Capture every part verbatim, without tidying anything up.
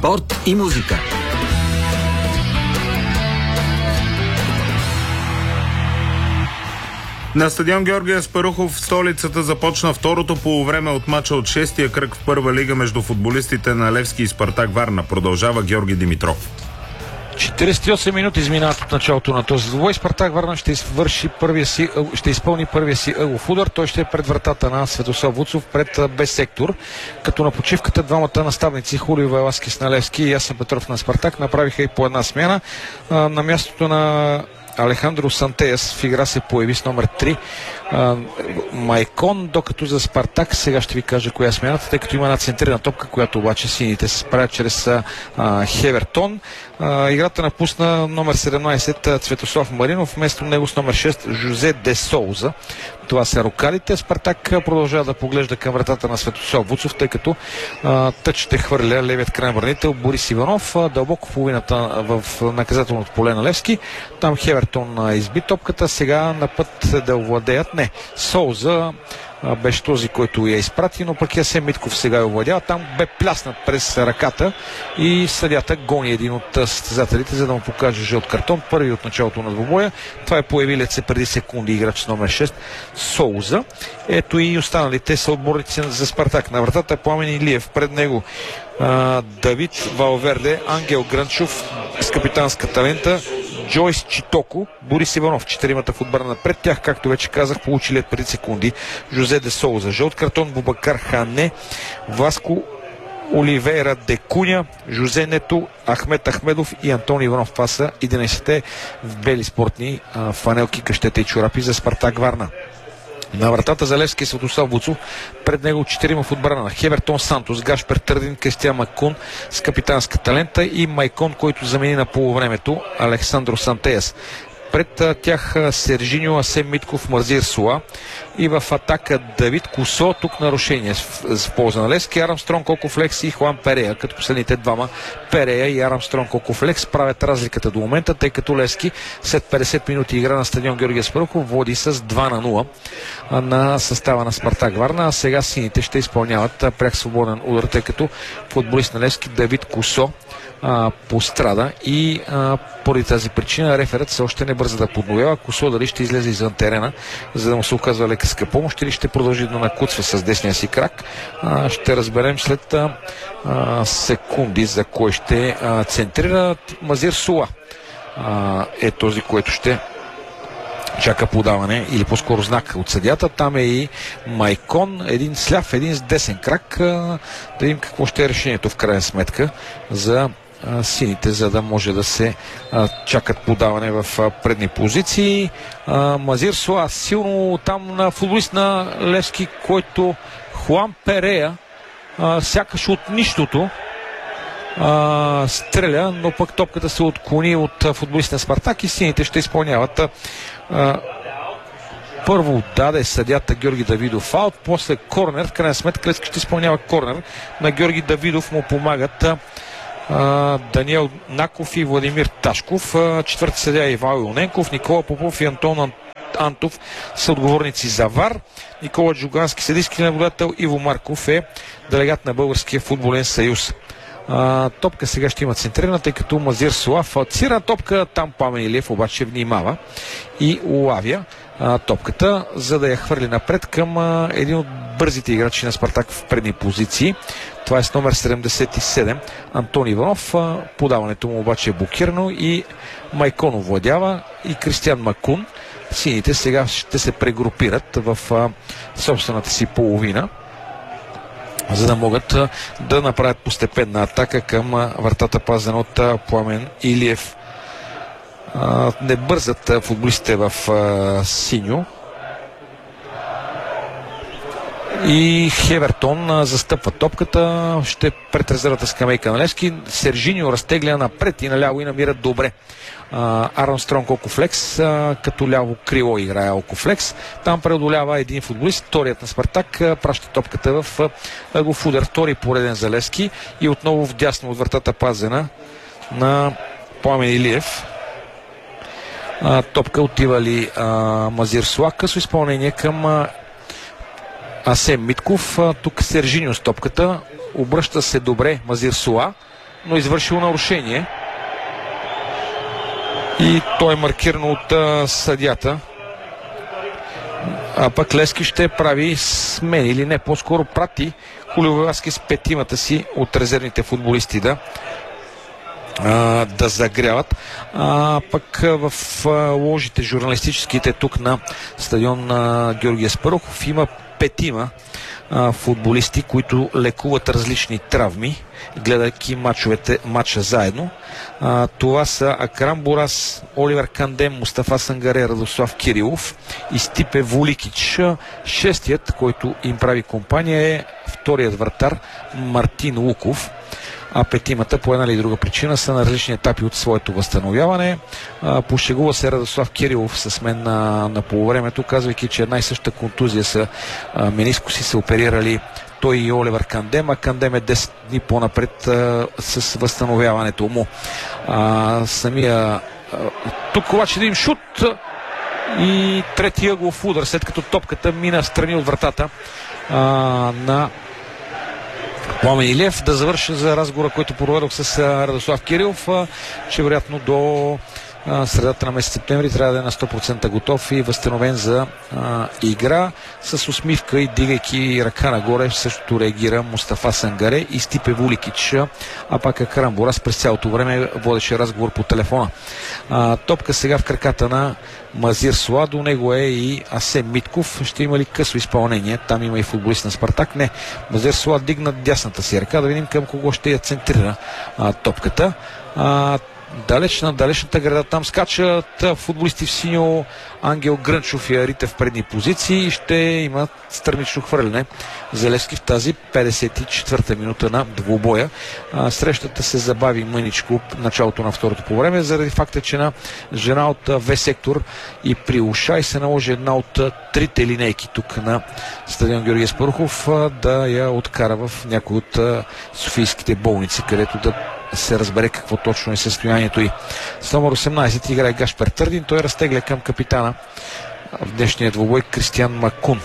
спорт и музика. На стадион Георги Аспарухов в столицата започна второто полувреме от мача от шестия кръг в първа лига между футболистите на Левски и Спартак Варна. Продължава Георги Димитров. четиридесет и осем минути изминават от началото на този двубой. Спартак Варна ще извърши първия си, ще изпълни първия си ъглов удар. Той ще е пред вратата на Светослав Вуцов, пред без сектор. Като на почивката двамата наставници Хулио Веласкес на Левски и Ясен Петров на Спартак направиха и по една смяна. На мястото на Алехандро Сантеяс в игра се появи с номер три Майкон, докато за Спартак сега ще ви кажа коя е смяната, тъй като има една центрирана топка, която обаче сините се справят чрез а, Хевертон. А, играта напусна номер седемнайсет Цветослав Маринов, вместо него с номер шест Жозе де Соуза. Това са рокалите. Спартак продължава да поглежда към вратата на Светослав Вуцов, тъй като а, тъч ще хвърля левият крайен бранител Борис Иванов а, дълбоко в половината в наказателното поле на Левски. Там Хевертон а, изби топката, сега на път да овладеят. Не, Соуза а, беше този, който я изпрати, но пък Ясен Митков сега я овладява. Там бе пляснат през ръката и съдята гони един от състезателите, за да му покаже жълт картон. Първи от началото на двубоя. Това е появилец се преди секунди играч с номер шест Соуза. Ето и останалите са отборници за Спартак. На вратата е Пламен Илиев, пред него а, Давид Валверде, Ангел Грънчов с капитанската лента, Джойс Читоко, Борис Иванов, четиримата в отбрана пред тях, както вече казах, получили преди секунди Жозе де Соуза. Жълт картон Бубакар Хане, Васко Оливейра Декуня, Жозе Нето, Ахмет Ахмедов и Антон Иванов. Това са единайсетте в бели спортни а, фанелки, кащета и чорапи за Спартак Варна. На вратата за Левски е Светослав Вуцов, пред него четирима в отбрана: Хевертон Сантос, Гашпер Търдин, Кристиан Макун с капитанската лента и Майкон, който замени на полувремето Александро Сантеяс. Пред тях Сержиньо, Асен Митков, Марзир Суа и в атака Давид Кусо. Тук нарушение в полза на Левски. Арамстронг Кокофлекс и Хуан Перея, като последните двама Перея и Арамстронг Кокофлекс правят разликата до момента, тъй като Левски след петдесет минути игра на стадион Георги Аспарухов води с два на нула на състава на Спартак Варна. А сега сините ще изпълняват пряк свободен удар, тъй като футболист на Левски Давид Кусо а, пострада и а, поради тази причина реферът все още не бърза да подновява. Кусо дали ще излезе извън терена, за да му се оказва лекарска помощ, или ще продължи да накуцва с десния си крак. А, ще разберем след а, секунди за кой ще а, центрира. Мазир Суа а, е този, който ще чака подаване или по-скоро знак от съдията. Там е и Майкон, един сляв, един с десен крак. Да видим какво ще е решението в крайна сметка за а, сините, за да може да се а, чакат подаване в а, предни позиции. А, Мазир Суа, силно там на футболист на Левски, който Хуан Перея а, сякаш от нищото Uh, стреля, но пък топката се отклони от uh, футболист на Спартак и сините ще изпълняват. Uh, първо даде съдята Георги Давидов фаут, после корнер. В крайна сметка Левски ще изпълнява корнер. На Георги Давидов му помагат uh, Даниел Наков и Владимир Ташков. Uh, четвърти съдия Ивайло Ионенков, Никола Попов и Антон Антов са отговорници за ВАР. Никола Джугански, съдийски наблюдател. Иво Марков е делегат на Българския футболен съюз. А, топка сега ще има центрирана, тъй като Мазир Суа фалцира топка. Там Пламен Илиев обаче внимава и улавя а, топката, за да я хвърли напред към а, един от бързите играчи на Спартак в предни позиции. Това е с номер седемдесет и седем Антон Иванов. А, подаването му обаче е блокирано и Майкон овладява и Кристиан Макун. Сините сега ще се прегрупират в а, собствената си половина, за да могат да направят постепенна атака към вратата, пазена от Пламен Илиев. Не бързат футболистите в синьо. И Хевертон застъпва топката, ще пред резервата скамейка на Левски. Сержиньо разтегля напред и наляво и намира добре Армстронг Окофлекс, като ляво крило играе Окофлекс. Там преодолява един футболист, вторият на Спартак, праща топката в ъглов удар, втори пореден за Левски и отново вдясно от вратата, пазена на Пламен Илиев. А, топка отива ли а, Мазир Суа, късо изпълнение към а, Асен Митков. А, тук Сержиньо с топката, обръща се добре Мазир Суа, но извършил нарушение. И той е маркирано от а, съдята. А пък Левски ще прави смени или не, по-скоро прати Хулио Веласкес петимата си от резервните футболисти да а, да загряват. А пък в а, ложите журналистическите тук на стадион а, Георги Аспарухов има петима а, футболисти, които лекуват различни травми, гледайки мачовете, матча заедно. А, това са Акрам Бурас, Оливер Кандем, Мустафа Сангаре, Радослав Кирилов и Стипе Вуликич. Шестият, който им прави компания, е вторият вратар Мартин Луков. А петимата по една или друга причина са на различни етапи от своето възстановяване. А, пошегува се Радослав Кирилов с мен на, на полувремето, казвайки, че една и съща контузия са а, менискуси са оперирали той и Оливер Кандем, а Кандем е десет дни по-напред а, с възстановяването му. А, самия а, тук обаче да им шут и третия ъглов удар, след като топката мина страни от вратата а, на Пламен Илиев. Да завърша за разговора, който проведох с Радослав Кирилов, че вероятно до средата на месец септември трябва да е на сто процента готов и възстановен за а, игра. С усмивка и дигайки ръка нагоре същото реагира Мустафа Сангаре и Стипе Вуликич, а пак Акрам Бурас през цялото време водеше разговор по телефона. А, топка сега в краката на Мазир Суа, до него е и Асен Митков. Ще има ли късо изпълнение? Там има и футболист на Спартак. Не, Мазир Суа дигна дясната си ръка, да видим към кого ще я центрира а, топката. А, Далеч на далечната града там скачат футболисти в синьо. Ангел Грънчов и Арите в предни позиции. Ще имат странично хвърляне за Левски в тази петдесет и четвърта минута на двубоя. А, срещата се забави мъничко началото на второто по време, заради факта, че на жена от В сектор и при Ушай се наложи една от трите линейки тук на стадион Георги Аспарухов да я откара в някои от софийските болници, където да се разбере какво точно е състоянието й. С номер осемнайсет играе Гашпер Търдин. Той разтегля към капитана в днешния двубой Кристиан Макун.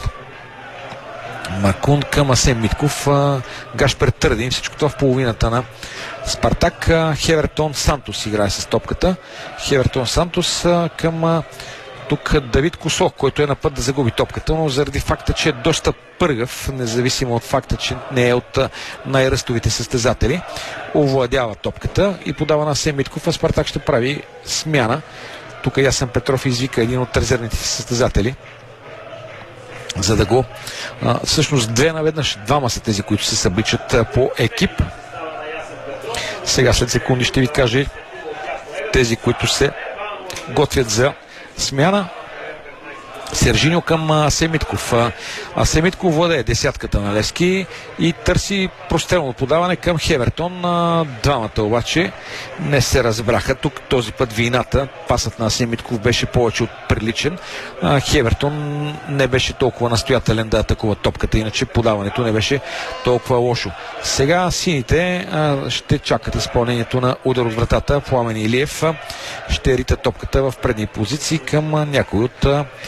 Макун към Асен Митков. Гашпер Търдин. Всичко това в половината на Спартак. Хевертон Сантос играе с топката. Хевертон Сантос към тук Давид Косок, който е на път да загуби топката, но заради факта, че е доста пъргав, независимо от факта, че не е от най-ръстовите състезатели, овладява топката и подава на Асен Митков, а Спартак ще прави смяна. Тук Ясен Петров извика един от резервните състезатели, за да го... А, всъщност две наведнъж, двама са тези, които се събличат по екип. Сега след секунди ще ви кажа тези, които се готвят за смяна. Сержиньо към Асен Митков. Асен Митков владее десятката на Левски и търси прострелно подаване към Хевертон. Двамата обаче не се разбраха. Тук този път вината, пасът на Асен Митков беше повече от приличен. Хевертон не беше толкова настоятелен да атакува топката, иначе подаването не беше толкова лошо. Сега сините ще чакат изпълнението на удар от вратата. Пламен Илиев ще рита топката в предни позиции към някой от